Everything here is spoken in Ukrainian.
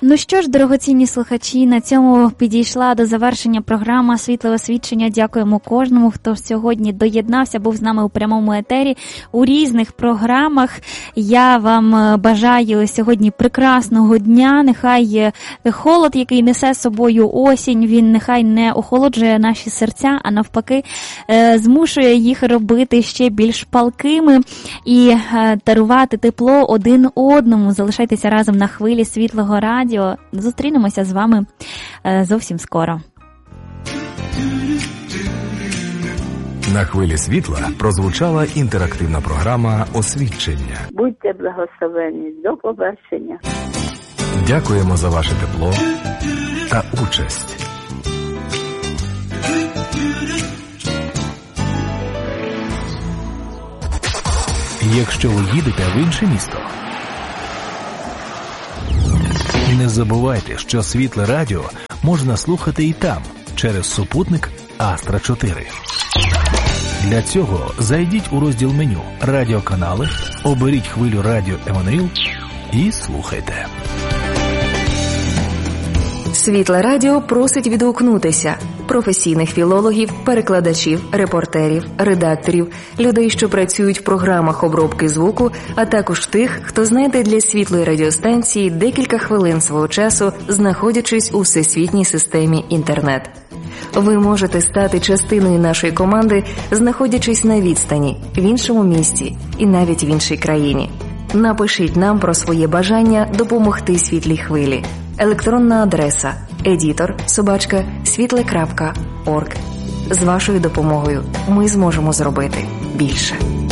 Ну що ж, дорогоцінні слухачі, на цьому підійшла до завершення програма «Світле освічення». Дякуємо кожному, хто сьогодні доєднався, був з нами у прямому етері у різних програмах. Я вам бажаю сьогодні прекрасного дня. Нехай холод, який несе з собою осінь, він нехай не охолоджує наші серця, а навпаки змушує їх робити ще більш палкими і дарувати тепло один одному. Залишайтеся разом на хвилі Світлого радіо. Зустрінемося з вами зовсім скоро. На хвилі світла прозвучала інтерактивна програма «Освічення». Будьте благословені. До побачення. Дякуємо за ваше тепло та участь. Якщо ви їдете в інше місто, не забувайте, що Світле радіо можна слухати і там, через супутник Астра 4. Для цього зайдіть у розділ меню «Радіоканали», оберіть хвилю радіо Еммануїл і слухайте. Світле радіо просить відгукнутися професійних філологів, перекладачів, репортерів, редакторів, людей, що працюють в програмах обробки звуку, а також тих, хто знайде для світлої радіостанції декілька хвилин свого часу, знаходячись у всесвітній системі інтернет. Ви можете стати частиною нашої команди, знаходячись на відстані, в іншому місті і навіть в іншій країні. Напишіть нам про своє бажання допомогти світлій хвилі. Електронна адреса editor@світле.орг. З вашою допомогою ми зможемо зробити більше.